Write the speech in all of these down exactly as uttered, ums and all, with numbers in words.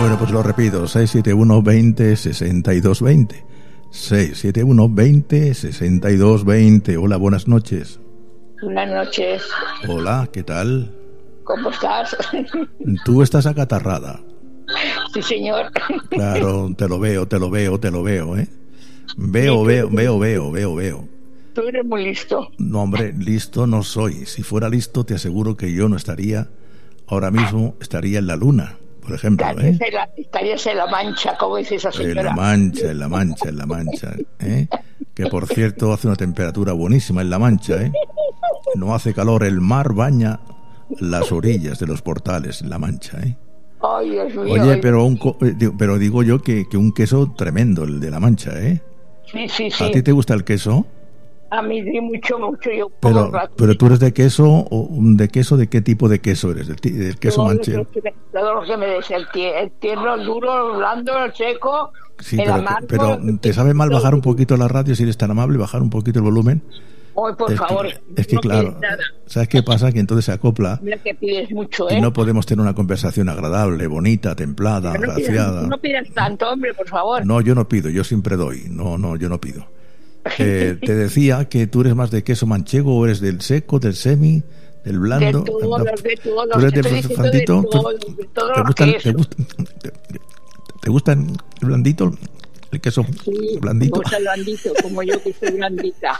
Bueno, pues lo repito, seis siete uno veinte sesenta y dos veinte. seis siete uno veinte sesenta y dos veinte. Hola, buenas noches. Buenas noches. Hola, ¿qué tal? ¿Cómo estás? Tú estás acatarrada. Sí, señor. Claro, te lo veo, te lo veo, te lo veo, ¿eh? Veo, sí, veo, veo, veo, veo, veo. Tú eres muy listo. No, hombre, listo no soy. Si fuera listo, te aseguro que yo no estaría, ahora mismo estaría en la luna, por ejemplo, ¿eh? Estarías en la, estarías en la Mancha, como dice esa señora. En la Mancha, en la Mancha, en la Mancha, ¿eh? Que por cierto hace una temperatura buenísima en la Mancha, ¿eh? No hace calor, el mar baña las orillas de los portales en la Mancha, ¿eh? Ay, Dios mío. Oye, pero, un, pero digo yo que, que un queso tremendo, el de la Mancha, ¿eh? Sí, sí, sí. ¿A ti te gusta el queso? A mí sí, mucho, mucho. Yo pero, pero tú eres de queso, o de queso, ¿de qué tipo de queso eres? ¿Del, del queso todo manchego? Lo que, todo lo que me des, el, el tierno, el duro, el blando, el seco, sí, el pero, amargo. Pero te sabe mal bajar un poquito la radio, si eres tan amable, bajar un poquito el volumen. Hoy, por es favor. Que, es que, no claro, ¿sabes qué pasa? Que entonces se acopla. Mira que pides mucho, ¿eh? Y no podemos tener una conversación agradable, bonita, templada, no graciada. Pidas, no pidas tanto, hombre, por favor. No, yo no pido, yo siempre doy. No, no, yo no pido. Eh, te decía que tú eres más de queso manchego, o eres del seco, del semi, del blando. De todos, de todos. ¿Tú eres del blandito? De todo, de todo ¿Te, gusta, te, gusta, te, ¿Te gusta el blandito? ¿El queso sí, blandito? Me gusta el blandito, como yo que soy blandita.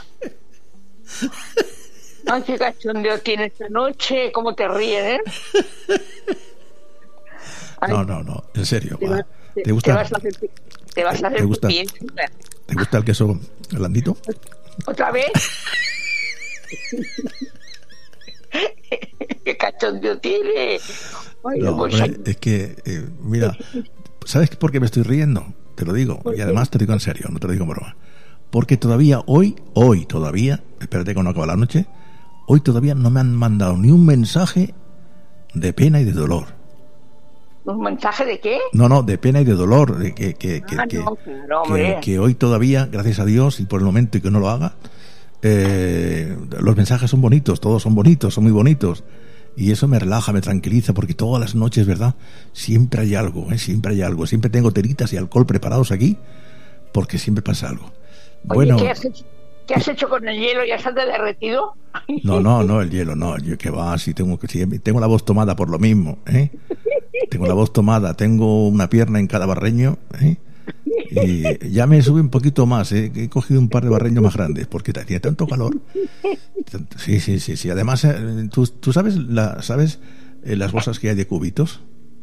Ay, qué cachondeo tiene esta noche, cómo te ríes, ¿eh? Ay, no, no, no, en serio. Te, va. va, te, ¿Te gusta? Te vas a hacer, te vas a hacer ¿Te gusta, bien, ¿Te gusta el queso blandito? ¿Otra vez? ¿Qué cachondeo tiene? Ay, no, hombre, es que, eh, mira, ¿sabes por qué me estoy riendo? Te lo digo, y además te digo en serio, no te lo digo en broma. Porque todavía hoy, hoy todavía, espérate que no acaba la noche, hoy todavía no me han mandado ni un mensaje de pena y de dolor. ¿Un mensaje de qué? No, no, de pena y de dolor, de que, que, que, ah, que, no, claro, que, que hoy todavía, gracias a Dios, y por el momento y que no lo haga, eh, los mensajes son bonitos, todos son bonitos, son muy bonitos. Y eso me relaja, me tranquiliza, porque todas las noches, ¿verdad? Siempre hay algo, ¿eh? Siempre hay algo. Siempre tengo telitas y alcohol preparados aquí, porque siempre pasa algo. Oye, bueno, ¿qué has hecho? ¿Qué has hecho con el hielo? ¿Ya se te ha derretido? No, no, no, el hielo, no. Yo que va, si tengo que, si tengo la voz tomada por lo mismo, ¿eh? Tengo la voz tomada, tengo una pierna en cada barreño, ¿eh? Y ya me sube un poquito más, ¿eh? He cogido un par de barreños más grandes, porque tiene tanto calor. Sí, sí, sí, sí. Además, ¿tú, tú sabes, la, sabes eh, las bolsas que hay de cubitos?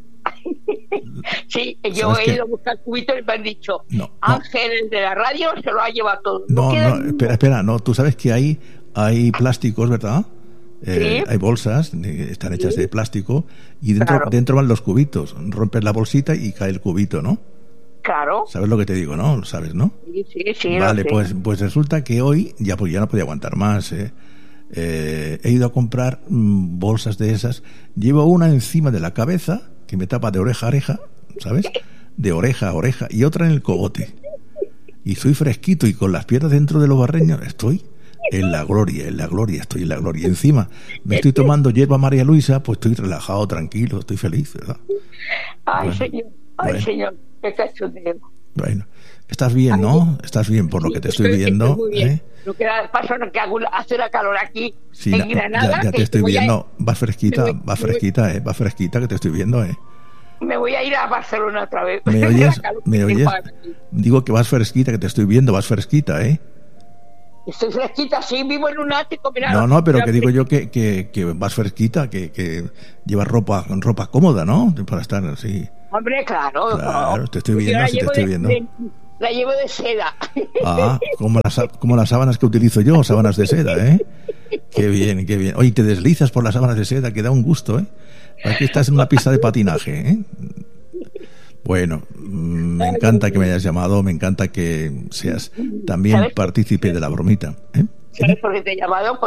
Sí, yo he ido a buscar cubitos y me han dicho, no, Ángel, el de la radio, se lo ha llevado todo. No, no, no espera, espera, no, tú sabes que hay, hay plásticos, ¿verdad? Eh, ¿Sí? Hay bolsas, están hechas ¿Sí? de plástico, y dentro, claro. dentro van los cubitos. Rompes la bolsita y cae el cubito, ¿no? Claro. ¿Sabes lo que te digo, no? ¿Lo sabes, no? Sí, sí, sí. Vale, pues, pues resulta que hoy ya, pues ya no podía aguantar más, ¿eh? Eh, he ido a comprar mmm, bolsas de esas. Llevo una encima de la cabeza que me tapa de oreja a oreja, ¿sabes? De oreja a oreja, y otra en el cogote. Y soy fresquito y con las piernas dentro de los barreños estoy en la gloria, en la gloria, estoy en la gloria. Y encima me estoy tomando hierba María Luisa, pues estoy relajado, tranquilo, estoy feliz, ¿verdad? Ay, bueno, señor, ay, bueno. señor, qué cachondeo. Bueno, estás bien, ¿no? Estás bien por lo que te estoy, estoy viendo. Estoy muy bien. ¿eh? Lo que pasa es que hace la calor aquí sí, en Granada. Ya, ya te estoy viendo. A... Vas fresquita, voy, vas fresquita, ¿eh? Vas fresquita que te estoy viendo, ¿eh? Me voy a ir a Barcelona otra vez. ¿Me oyes? ¿Me oyes? Digo que vas fresquita, que te estoy viendo, vas fresquita, ¿eh? Estoy fresquita, sí, vivo en un ático, mira. No, no, pero que digo yo que, que, que vas fresquita, que, que llevas ropa, ropa cómoda, ¿no? Para estar así. Hombre, claro. Claro, no. te estoy viendo, sí te estoy de, viendo. De, la llevo de seda. Ah, como las, como las sábanas que utilizo yo, sábanas de seda, ¿eh? Qué bien, qué bien. Oye, te deslizas por las sábanas de seda, que da un gusto, ¿eh? Aquí estás en una pista de patinaje, ¿eh? Bueno, me encanta que me hayas llamado, me encanta que seas también partícipe de la bromita, ¿eh? ¿Sabes por qué te he llamado?